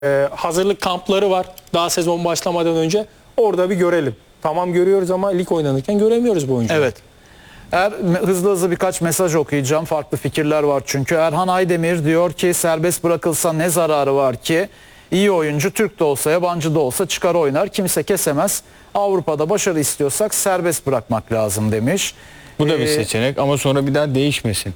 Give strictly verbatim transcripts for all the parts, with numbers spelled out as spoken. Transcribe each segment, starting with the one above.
Ee, hazırlık kampları var daha sezon başlamadan önce. Orada bir görelim. Tamam görüyoruz ama lig oynanırken göremiyoruz bu oyuncuları. Evet. Er, hızlı hızlı birkaç mesaj okuyacağım. Farklı fikirler var çünkü. Erhan Aydemir diyor ki serbest bırakılsa ne zararı var ki? İyi oyuncu Türk de olsa yabancı da olsa çıkar oynar. Kimse kesemez. Avrupa'da başarı istiyorsak serbest bırakmak lazım demiş. Bu da bir Ee, seçenek ama sonra bir daha değişmesin.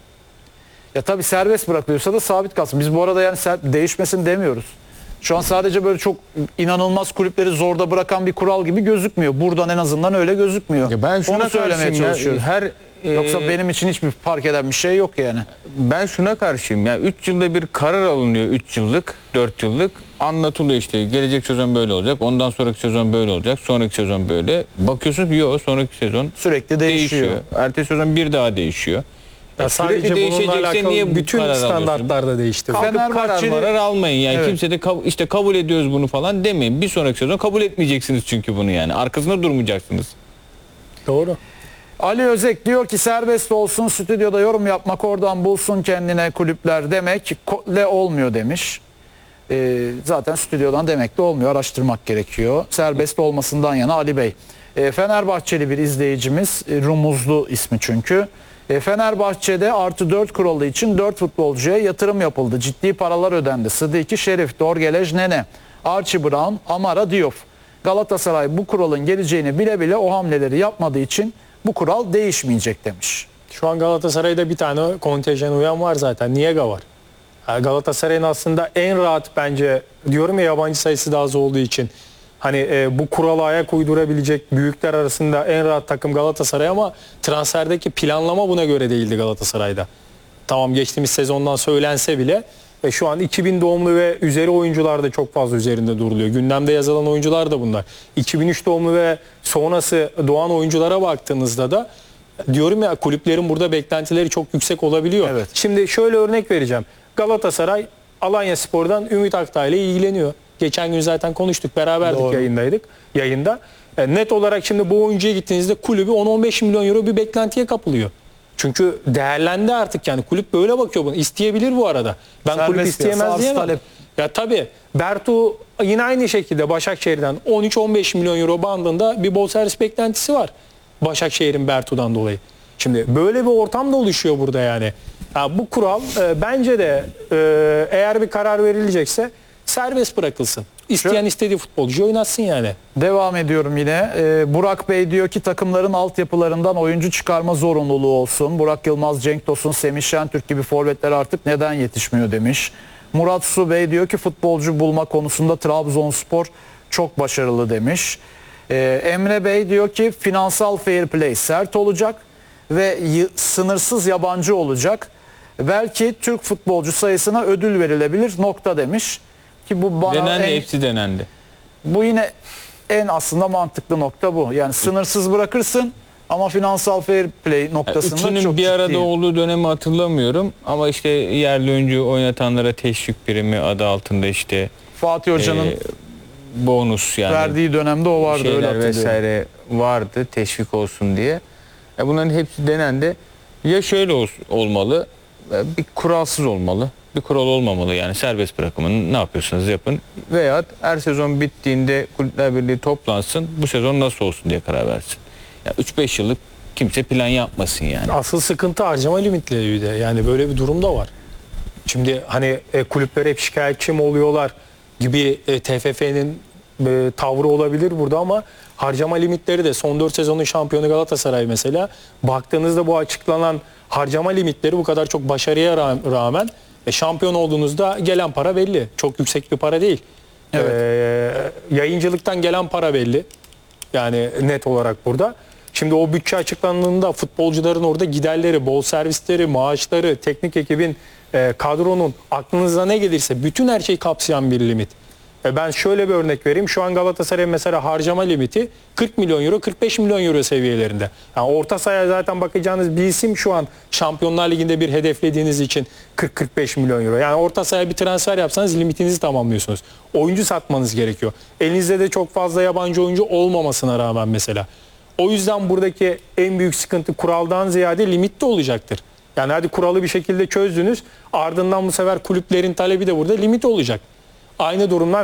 Ya tabii serbest bırakılıyorsa da sabit kalsın. Biz bu arada yani değişmesin demiyoruz. Şu an sadece böyle çok inanılmaz kulüpleri zorda bırakan bir kural gibi gözükmüyor. Buradan en azından öyle gözükmüyor. Ya ben şuna Onu söylemeye karşıyım ya, çalışıyoruz. her e, Yoksa benim için hiçbir fark eden bir şey yok yani. ben şuna karşıyım. Ya üç yılda bir karar alınıyor, üç yıllık, dört yıllık anlatılıyor işte. Gelecek sezon böyle olacak. Ondan sonraki sezon böyle olacak. Sonraki sezon böyle. Bakıyorsun ki yok, sonraki sezon Sürekli değişiyor. değişiyor. Ertesi sezon bir daha değişiyor. Ya sadece Sürekli bununla değişecekse alakalı niye bu bütün karar standartlar da değişti. Kalkıp karar Fenerbahçeli- marar almayın yani. Evet. Kimse de kab- işte kabul ediyoruz bunu falan demeyin. Bir sonraki sezon kabul etmeyeceksiniz çünkü bunu yani. Arkasında durmayacaksınız. Doğru. Ali Özek diyor ki serbest olsun, stüdyoda yorum yapmak, oradan bulsun kendine kulüpler demek le olmuyor demiş. Ee, zaten stüdyodan demek de olmuyor, araştırmak gerekiyor. Serbest olmasından yana Ali Bey. Ee, Fenerbahçeli bir izleyicimiz, e, Rumuzlu ismi çünkü. E, Fenerbahçe'de artı dört kuralı için dört futbolcuya yatırım yapıldı. Ciddi paralar ödendi. Sıdiki Şerif, Dorgelej Nene, Archie Brown, Amara Diop. Galatasaray bu kuralın geleceğini bile bile o hamleleri yapmadığı için bu kural değişmeyecek demiş. Şu an Galatasaray'da bir tane kontenjan uyan var zaten. Niega var. Yani Galatasaray'ın aslında en rahat bence diyorum ya yabancı sayısı da az olduğu için. Hani e, bu kurala ayak uydurabilecek büyükler arasında en rahat takım Galatasaray ama transferdeki planlama buna göre değildi Galatasaray'da. Tamam geçtiğimiz sezondan söylense bile ve şu an iki bin doğumlu ve üzeri oyuncular da çok fazla üzerinde duruluyor. Gündemde yazılan oyuncular da bunlar. iki bin üç doğumlu ve sonrası doğan oyunculara baktığınızda da diyorum ya kulüplerin burada beklentileri çok yüksek olabiliyor. Evet. Şimdi şöyle örnek vereceğim. Galatasaray Alanyaspor'dan Ümit Aktağ ile ilgileniyor. Geçen gün zaten konuştuk, beraberdik, Doğru. yayındaydık. Yayında. E, net olarak şimdi bu oyuncuya gittiğinizde kulübü on on beş milyon euro bir beklentiye kapılıyor. Çünkü değerlendi artık yani kulüp böyle bakıyor bunu. İsteyebilir bu arada. Ben Serbest kulüp piyasa, isteyemez arz diyemem. talep. Ya tabii Bertu yine aynı şekilde Başakşehir'den on üç on beş milyon euro bandında bir bonservis beklentisi var. Başakşehir'in Bertu'dan dolayı. Şimdi böyle bir ortam da oluşuyor burada yani. Ya bu kural e, bence de e, eğer bir karar verilecekse serbest bırakılsın. İsteyen Şu- istediği futbolcu oynatsın yani. Devam ediyorum yine. Ee, Burak Bey diyor ki takımların altyapılarından oyuncu çıkarma zorunluluğu olsun. Burak Yılmaz, Cenk Tosun, Semih Şentürk gibi forvetler artık neden yetişmiyor demiş. Murat Su Bey diyor ki futbolcu bulma konusunda Trabzonspor çok başarılı demiş. Ee, Emre Bey diyor ki finansal fair play sert olacak ve y- sınırsız yabancı olacak. Belki Türk futbolcu sayısına ödül verilebilir nokta demiş. Ki bu bana Denendi, en- hepsi denendi. bu yine en aslında mantıklı nokta bu. Yani sınırsız bırakırsın ama finansal fair play noktasında Üçünün çok bir arada ciddi. olduğu dönemi hatırlamıyorum ama işte yerli oyuncu oynatanlara teşvik primi adı altında işte Fatih Hoca'nın e, bonus yani verdiği dönemde o vardı, öyle şeyler hatırlıyorum. vesaire vardı teşvik olsun diye. E bunların hepsi denendi. Ya şöyle ol- olmalı, e, bir kuralsız olmalı. Bir kural olmamalı yani serbest bırakımını ne yapıyorsanız yapın. Veya her sezon bittiğinde Kulüpler Birliği toplansın. Bu sezon nasıl olsun diye karar versin. Ya üç beş yıllık kimse plan yapmasın yani. Asıl sıkıntı harcama limitleri bir de. Yani böyle bir durum da var. Şimdi hani e, kulüpler hep şikayetçi mi oluyorlar gibi e, T F F'nin e, tavrı olabilir burada ama harcama limitleri de son dört sezonun şampiyonu Galatasaray mesela. Baktığınızda bu açıklanan harcama limitleri bu kadar çok başarıya ra- rağmen e, şampiyon olduğunuzda gelen para belli. Çok yüksek bir para değil. Evet. E, yayıncılıktan gelen para belli. Yani net olarak burada. Şimdi o bütçe açıklandığında futbolcuların orada giderleri, bol servisleri, maaşları, teknik ekibin, e, kadronun aklınıza ne gelirse bütün her şeyi kapsayan bir limit. E, ben şöyle bir örnek vereyim. Şu an Galatasaray mesela harcama limiti kırk milyon euro, kırk beş milyon euro seviyelerinde. Yani orta sahaya zaten bakacağınız bir isim şu an Şampiyonlar Ligi'nde bir hedeflediğiniz için kırk kırk beş milyon euro. Yani orta sahaya bir transfer yapsanız limitinizi tamamlıyorsunuz. Oyuncu satmanız gerekiyor. Elinizde de çok fazla yabancı oyuncu olmamasına rağmen mesela. O yüzden buradaki en büyük sıkıntı kuraldan ziyade limitte olacaktır. Yani hadi kuralı bir şekilde çözdünüz. Ardından bu sefer kulüplerin talebi de burada limit olacak. Aynı durumdan